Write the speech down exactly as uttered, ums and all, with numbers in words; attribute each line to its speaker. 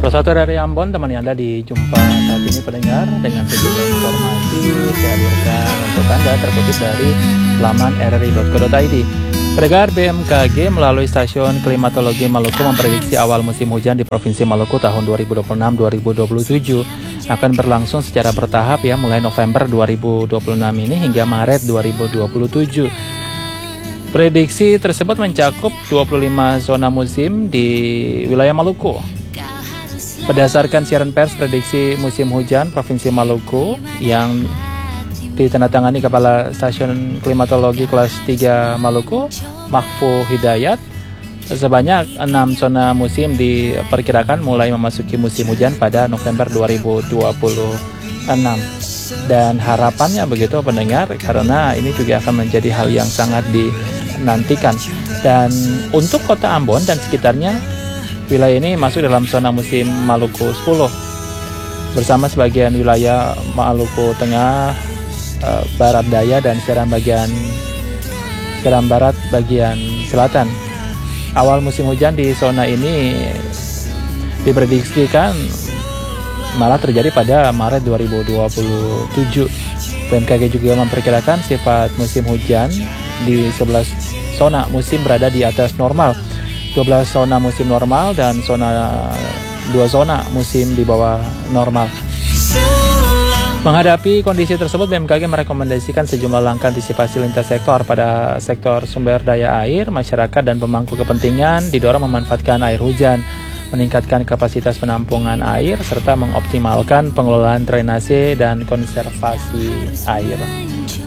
Speaker 1: Persatu dari Ambon, temani Anda di Jumpa saat ini pendengar dengan sejumlah informasi saya hadirkan untuk Anda terkutip dari laman r r i dot co dot i d. Pendengar, B M K G melalui Stasiun Klimatologi Maluku memprediksi awal musim hujan di Provinsi Maluku tahun dua ribu dua puluh enam dua ribu dua puluh tujuh akan berlangsung secara bertahap ya, mulai November dua ribu dua puluh enam ini hingga Maret dua ribu dua puluh tujuh. Prediksi tersebut mencakup dua puluh lima zona musim di wilayah Maluku. Berdasarkan siaran pers prediksi musim hujan Provinsi Maluku yang ditandatangani Kepala Stasiun Klimatologi Kelas tiga Maluku, Mahfu Hidayat, sebanyak enam zona musim diperkirakan mulai memasuki musim hujan pada November dua ribu dua puluh enam. Dan harapannya begitu pendengar, karena ini juga akan menjadi hal yang sangat dinantikan. Dan untuk kota Ambon dan sekitarnya, wilayah ini masuk dalam zona musim Maluku sepuluh bersama sebagian wilayah Maluku Tengah, Barat Daya, dan Seram bagian Seram Barat bagian selatan. Awal musim hujan di zona ini diprediksikan malah terjadi pada Maret dua ribu dua puluh tujuh. B M K G juga memperkirakan sifat musim hujan di sebelas zona musim berada di atas normal, dua belas zona musim normal dan zona dua zona musim di bawah normal. Menghadapi kondisi tersebut, B M K G merekomendasikan sejumlah langkah antisipasi lintas sektor. Pada sektor sumber daya air, masyarakat dan pemangku kepentingan didorong memanfaatkan air hujan, meningkatkan kapasitas penampungan air, serta mengoptimalkan pengelolaan drainase dan konservasi air.